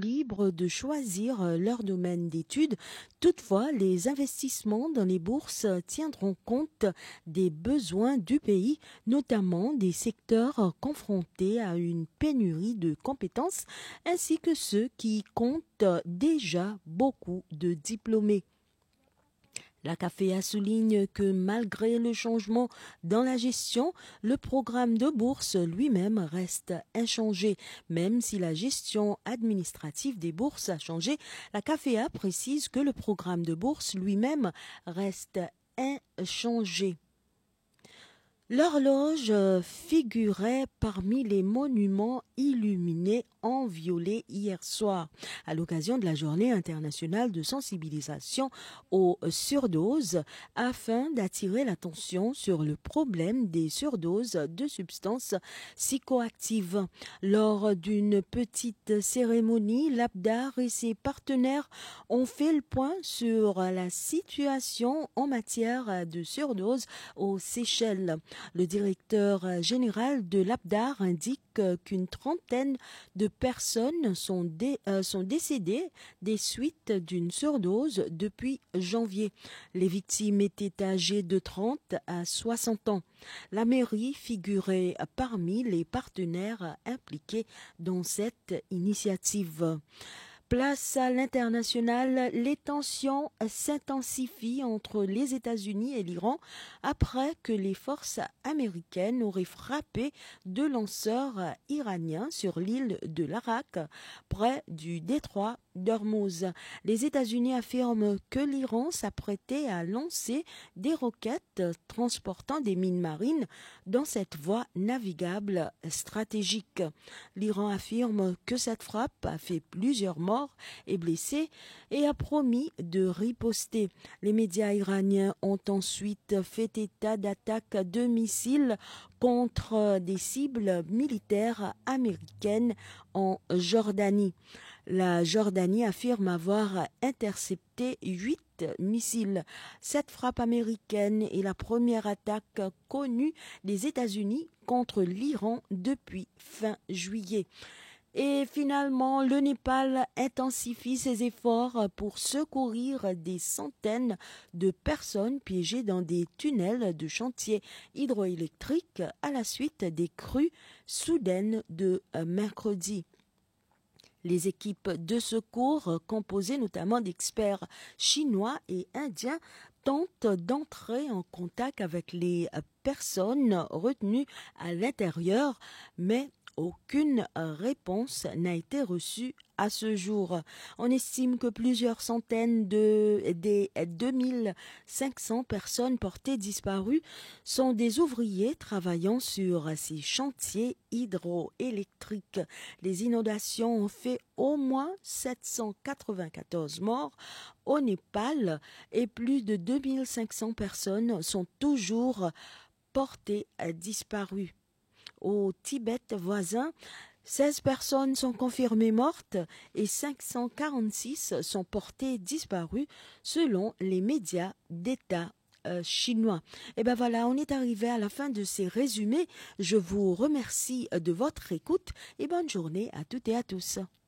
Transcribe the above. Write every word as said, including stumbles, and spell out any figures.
libres de choisir leur domaine d'études. Toutefois, les investissements dans les bourses tiendront compte des besoins du pays, notamment des secteurs confrontés à une pénurie de compétences, ainsi que ceux qui comptent déjà beaucoup de diplômés. La CAFEA souligne que malgré le changement dans la gestion, le programme de bourse lui-même reste inchangé. Même si la gestion administrative des bourses a changé, la CAFEA précise que le programme de bourse lui-même reste inchangé. L'horloge figurait parmi les monuments illuminés en violet hier soir à l'occasion de la journée internationale de sensibilisation aux surdoses afin d'attirer l'attention sur le problème des surdoses de substances psychoactives. Lors d'une petite cérémonie, l'Abdar et ses partenaires ont fait le point sur la situation en matière de surdose aux Seychelles. Le directeur général de l'Abdar indique qu'une trentaine de personnes sont, dé, euh, sont décédées des suites d'une surdose depuis janvier. Les victimes étaient âgées de trente à soixante ans. La mairie figurait parmi les partenaires impliqués dans cette initiative. Place à l'international, les tensions s'intensifient entre les États-Unis et l'Iran après que les forces américaines auraient frappé deux lanceurs iraniens sur l'île de l'Arak, près du détroit d'Ormuz. Les États-Unis affirment que l'Iran s'apprêtait à lancer des roquettes transportant des mines marines dans cette voie navigable stratégique. L'Iran affirme que cette frappe a fait plusieurs morts et blessés et a promis de riposter. Les médias iraniens ont ensuite fait état d'attaques de missiles contre des cibles militaires américaines en Jordanie. La Jordanie affirme avoir intercepté huit missiles. Cette frappe américaine est la première attaque connue des États-Unis contre l'Iran depuis fin juillet. Et finalement, le Népal intensifie ses efforts pour secourir des centaines de personnes piégées dans des tunnels de chantiers hydroélectriques à la suite des crues soudaines de mercredi. Les équipes de secours, composées notamment d'experts chinois et indiens, tentent d'entrer en contact avec les personnes retenues à l'intérieur, mais aucune réponse n'a été reçue à ce jour. On estime que plusieurs centaines de, des deux mille cinq cents personnes portées disparues sont des ouvriers travaillant sur ces chantiers hydroélectriques. Les inondations ont fait au moins sept cent quatre-vingt-quatorze morts au Népal et plus de deux mille cinq cents personnes sont toujours portées disparues. Au Tibet voisin, seize personnes sont confirmées mortes et cinq cent quarante-six sont portées disparues selon les médias d'État euh, chinois. Et ben voilà, on est arrivé à la fin de ces résumés. Je vous remercie de votre écoute et bonne journée à toutes et à tous.